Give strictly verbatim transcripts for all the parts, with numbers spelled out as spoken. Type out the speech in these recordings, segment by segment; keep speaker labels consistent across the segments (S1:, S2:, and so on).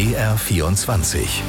S1: B R vierundzwanzig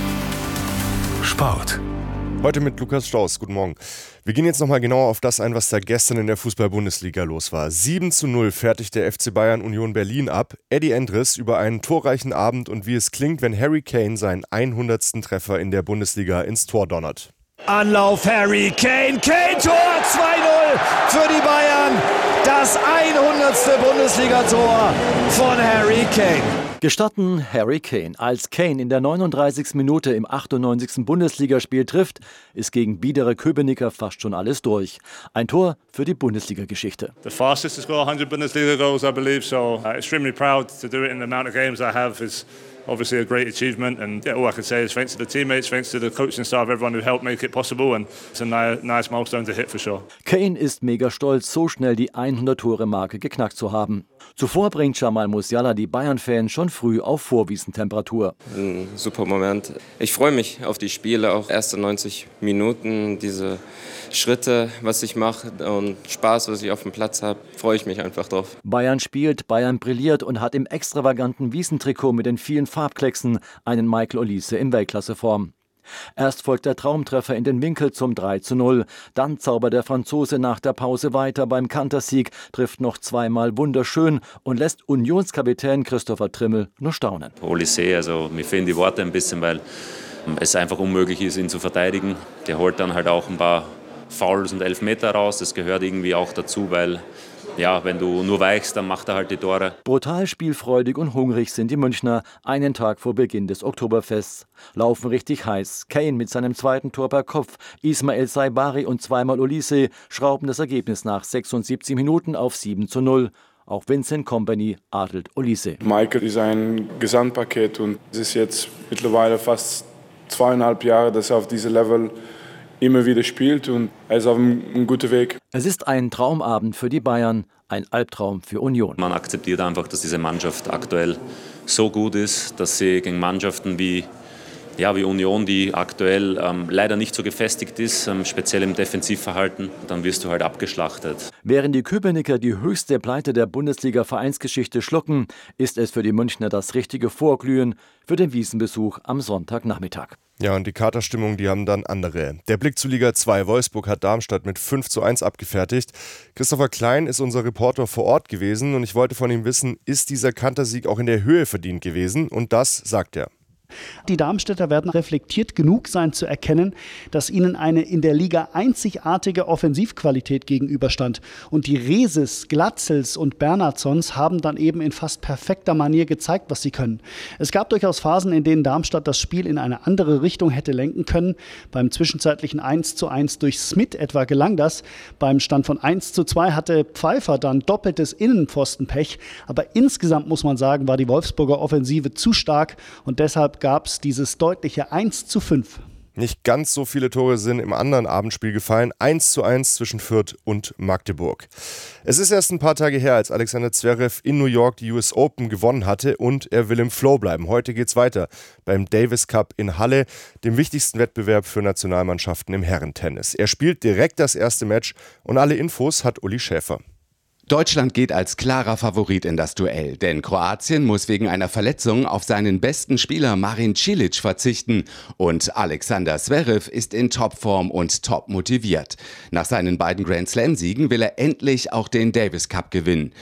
S1: Sport.
S2: Heute mit Lukas Strauß. Guten Morgen. Wir gehen jetzt nochmal genauer auf das ein, was da gestern in der Fußball-Bundesliga los war. sieben zu null fertigt der F C Bayern Union Berlin ab. Eddie Endres über einen torreichen Abend und wie es klingt, wenn Harry Kane seinen hundertsten Treffer in der Bundesliga ins Tor donnert.
S3: Anlauf Harry Kane, Kane Tor, zwei null für die Bayern. Das hundertste Bundesliga-Tor von Harry Kane.
S4: Gestatten Harry Kane. Als Kane in der neununddreißigsten Minute im achtundneunzigsten Bundesligaspiel trifft, ist gegen biedere Köpenicker fast schon alles durch. Ein Tor für die Bundesliga-Geschichte.
S5: The fastest to score one hundred Bundesliga goals, I believe, so uh, extremely proud to do it in the amount of games I have is obviously a great achievement, and yeah, all I can say is thanks to the teammates, thanks to the coaching staff, everyone who helped make it possible, and it's a ni- nice milestone to hit for sure.
S4: Kane ist mega stolz, so schnell die hundert-Tore-Marke geknackt zu haben. Zuvor bringt Jamal Musiala die Bayern-Fans schon früh auf Vorwiesentemperatur.
S6: Ein super Moment. Ich freue mich auf die Spiele, auch erste neunzig Minuten, diese Schritte, was ich mache und Spaß, was ich auf dem Platz habe, freue ich mich einfach drauf.
S4: Bayern spielt, Bayern brilliert und hat im extravaganten Wiesentrikot mit den vielen Farbklecksen einen Michael Olise in Weltklasseform. Erst folgt der Traumtreffer in den Winkel zum drei zu null. Dann zaubert der Franzose nach der Pause weiter beim Kantersieg, trifft noch zweimal wunderschön und lässt Unionskapitän Christopher Trimmel nur staunen.
S7: Olise, also mir fehlen die Worte ein bisschen, weil es einfach unmöglich ist, ihn zu verteidigen. Der holt dann halt auch ein paar Fouls und Elfmeter raus. Das gehört irgendwie auch dazu, weil ja, wenn du nur weichst, dann macht er halt die Tore.
S4: Brutal spielfreudig und hungrig sind die Münchner einen Tag vor Beginn des Oktoberfests. Laufen richtig heiß. Kane mit seinem zweiten Tor per Kopf, Ismael Saibari und zweimal Olise schrauben das Ergebnis nach sechsundsiebzig Minuten auf sieben zu null. Auch Vincent Kompany adelt Olise.
S8: Michael ist ein Gesamtpaket und es ist jetzt mittlerweile fast zweieinhalb Jahre, dass er auf diesem Level immer wieder spielt und er ist auf einem, einem guten Weg.
S4: Es ist ein Traumabend für die Bayern, ein Albtraum für Union.
S7: Man akzeptiert einfach, dass diese Mannschaft aktuell so gut ist, dass sie gegen Mannschaften wie, ja, wie Union, die aktuell ähm, leider nicht so gefestigt ist, ähm, speziell im Defensivverhalten, dann wirst du halt abgeschlachtet.
S4: Während die Köpenicker die höchste Pleite der Bundesliga-Vereinsgeschichte schlucken, ist es für die Münchner das richtige Vorglühen für den Wiesenbesuch am Sonntagnachmittag.
S2: Ja, und die Katerstimmung, die haben dann andere. Der Blick zu Liga zwei. Wolfsburg hat Darmstadt mit fünf zu eins abgefertigt. Christopher Klein ist unser Reporter vor Ort gewesen und ich wollte von ihm wissen, ist dieser Kantersieg auch in der Höhe verdient gewesen? Und das sagt er.
S9: Die Darmstädter werden reflektiert genug sein zu erkennen, dass ihnen eine in der Liga einzigartige Offensivqualität gegenüberstand. Und die Reses, Glatzels und Bernhardsons haben dann eben in fast perfekter Manier gezeigt, was sie können. Es gab durchaus Phasen, in denen Darmstadt das Spiel in eine andere Richtung hätte lenken können. Beim zwischenzeitlichen eins zu eins durch Smith etwa gelang das. Beim Stand von eins zu zwei hatte Pfeiffer dann doppeltes Innenpfostenpech. Aber insgesamt muss man sagen, war die Wolfsburger Offensive zu stark und deshalb gab es dieses deutliche eins zu fünf.
S2: Nicht ganz so viele Tore sind im anderen Abendspiel gefallen. eins zu eins zwischen Fürth und Magdeburg. Es ist erst ein paar Tage her, als Alexander Zverev in New York die U S Open gewonnen hatte und er will im Flow bleiben. Heute geht's weiter beim Davis Cup in Halle, dem wichtigsten Wettbewerb für Nationalmannschaften im Herrentennis. Er spielt direkt das erste Match und alle Infos hat Uli Schäfer.
S10: Deutschland geht als klarer Favorit in das Duell, denn Kroatien muss wegen einer Verletzung auf seinen besten Spieler Marin Cilic verzichten und Alexander Zverev ist in Topform und top motiviert. Nach seinen beiden Grand Slam-Siegen will er endlich auch den Davis Cup gewinnen.